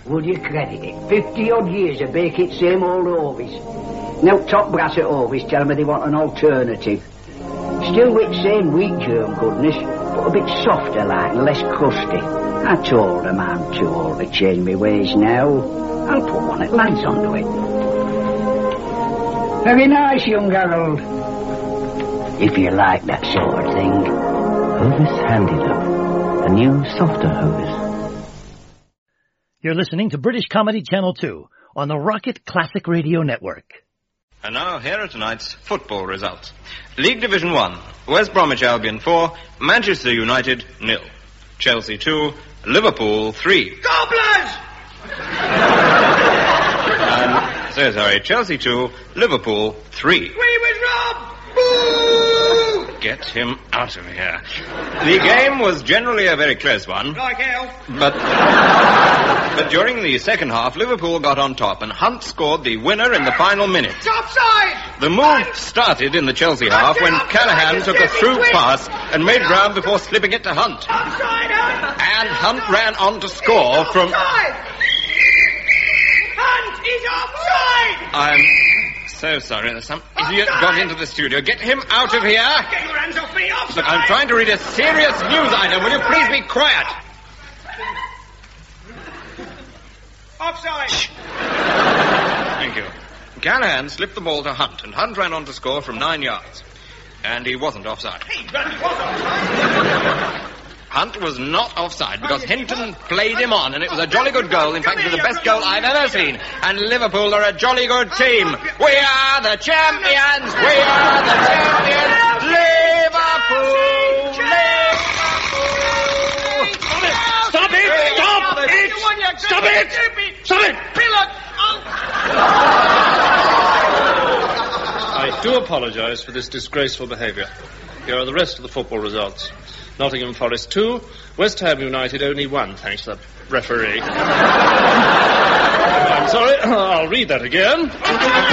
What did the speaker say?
Would you credit it? 50-odd years of baking same old Ovis. Now top brass at Ovis tell me they want an alternative. Still with same wheat germ goodness, but a bit softer like and less crusty. I told them I'm too old to change my ways now. I'll put one at lads onto it. Very nice, young Harold. If you like that sort of thing. Hovis Handy Love, the new softer Hovis. You're listening to British Comedy Channel 2 on the Rocket Classic Radio Network. And now, here are tonight's football results. League Division 1, West Bromwich Albion 4, Manchester United 0. Chelsea 2, Liverpool 3. Gobblers! Chelsea 2, Liverpool 3. We was robbed! Boo! Get him out of here. The game was generally a very close one. Like hell. But during the second half, Liverpool got on top and Hunt scored the winner in the final minute. It's offside! The move started in the Chelsea half when Callahan took a through pass and made ground before slipping it to Hunt. Offside, Hunt! And Hunt ran on to score from... Offside! Hunt is offside! I'm so sorry. There's some idiot got into the studio. Get him out of here! Get your hands off me! Offside! Look, I'm trying to read a serious news item. Will you please be quiet? Offside! Thank you. Callahan slipped the ball to Hunt, and Hunt ran on to score from 9 yards. And he wasn't offside. He was offside! Hunt was not offside because Hinton played him on, and it was a jolly good goal. In fact, it was the best goal I've ever seen. And Liverpool are a jolly good team. We are the champions! We are the champions! Liverpool! Stop it! Stop it! Stop it! Stop it! I do apologise for this disgraceful behaviour. Here are the rest of the football results. Nottingham Forest 2, West Ham United only 1, thanks to the referee. I'm sorry, I'll read that again.